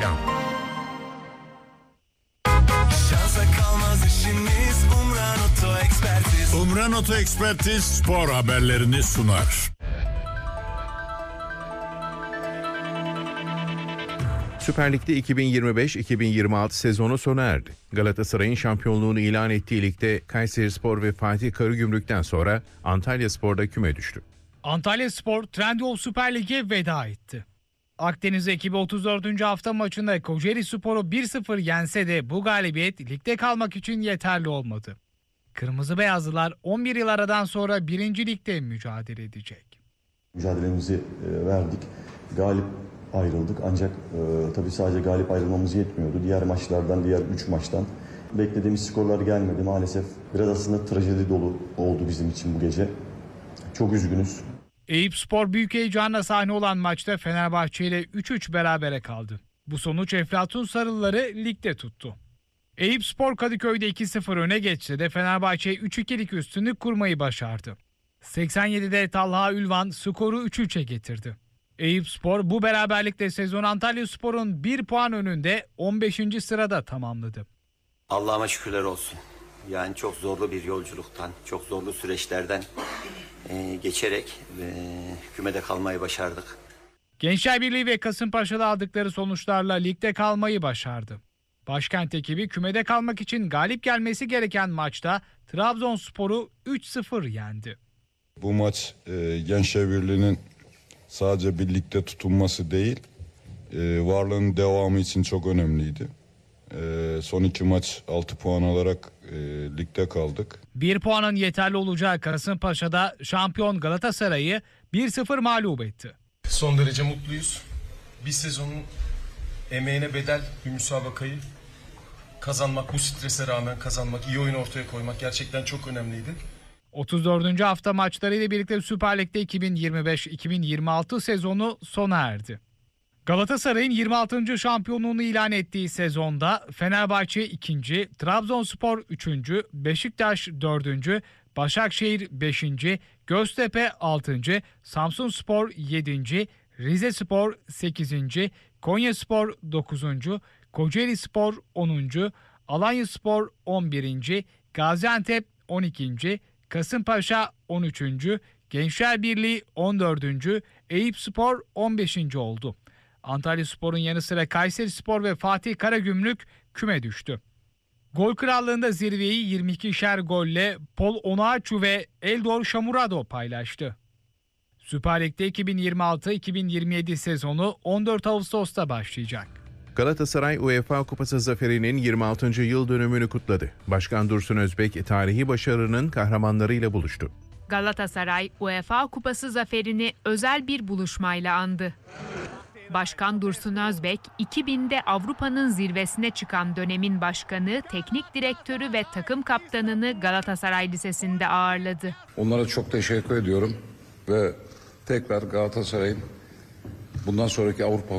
Reklam. Umran Oto Ekspertiz spor haberlerini sunar. Süper Lig'de 2025-2026 sezonu sona erdi. Galatasaray'ın şampiyonluğunu ilan ettiği ligde Kayserispor ve Fatih Karagümrük'ten sonra Antalyaspor'da küme düştü. Antalyaspor Trendyol Süper Lig'e veda etti. Akdeniz ekibi 34. hafta maçında Kocaelispor'u 1-0 yense de bu galibiyet ligde kalmak için yeterli olmadı. Kırmızı Beyazlılar 11 yıl aradan sonra 1. Lig'de mücadele edecek. Mücadelemizi verdik. Galip ayrıldık ancak tabii sadece galip ayrılmamız yetmiyordu. Diğer maçlardan, diğer 3 maçtan beklediğimiz skorlar gelmedi. Maalesef biraz aslında trajedi dolu oldu bizim için bu gece. Çok üzgünüz. Eyüpspor büyük heyecanla sahne olan maçta Fenerbahçe ile 3-3 berabere kaldı. Bu sonuç Eflatun Sarıları ligde tuttu. Eyüpspor Kadıköy'de 2-0 öne geçse de Fenerbahçe 3-2'lik üstünlük kurmayı başardı. 87'de Talha Ülvan skoru 3-3'e getirdi. Eyüpspor bu beraberlikle sezon Antalyaspor'un 1 puan önünde 15. sırada tamamladı. Allah'ıma şükürler olsun. Yani çok zorlu bir yolculuktan, çok zorlu süreçlerden geçerek kümede kalmayı başardık. Gençler Birliği ve Kasımpaşa'da aldıkları sonuçlarla ligde kalmayı başardı. Başkent ekibi kümede kalmak için galip gelmesi gereken maçta Trabzonspor'u 3-0 yendi. Bu maç Gençler Birliği'nin sadece birlikte tutunması değil, varlığının devamı için çok önemliydi. Son 2 maç 6 puan alarak ligde kaldık. 1 puanın yeterli olacağı Kasımpaşa'da şampiyon Galatasaray'ı 1-0 mağlup etti. Son derece mutluyuz. Bir sezonun emeğine bedel bir müsabakayı kazanmak, bu strese rağmen kazanmak, iyi oyun ortaya koymak gerçekten çok önemliydi. 34. hafta maçlarıyla birlikte Süper Lig'de 2025-2026 sezonu sona erdi. Galatasaray'ın 26. şampiyonluğunu ilan ettiği sezonda Fenerbahçe 2. Trabzonspor 3. Beşiktaş 4. Başakşehir 5. Göztepe 6. Samsunspor 7. Rizespor 8. Konyaspor 9. Kocaelispor 10. Alanyaspor 11. Gaziantep 12. Kasımpaşa 13. Gençler Birliği 14. Eyüpspor 15. oldu. Antalyaspor'un yanı sıra Kayserispor ve Fatih Karagümrük küme düştü. Gol krallığında zirveyi 22'şer golle Paul Onuachu ve Eldor Şamurado paylaştı. Süper Lig'de 2026-2027 sezonu 14 Ağustos'ta başlayacak. Galatasaray UEFA Kupası zaferinin 26. yıl dönümünü kutladı. Başkan Dursun Özbek tarihi başarının kahramanlarıyla buluştu. Galatasaray UEFA Kupası zaferini özel bir buluşmayla andı. Başkan Dursun Özbek, 2000'de Avrupa'nın zirvesine çıkan dönemin başkanı, teknik direktörü ve takım kaptanını Galatasaray Lisesi'nde ağırladı. Onlara çok teşekkür ediyorum ve tekrar Galatasaray'ın bundan sonraki Avrupa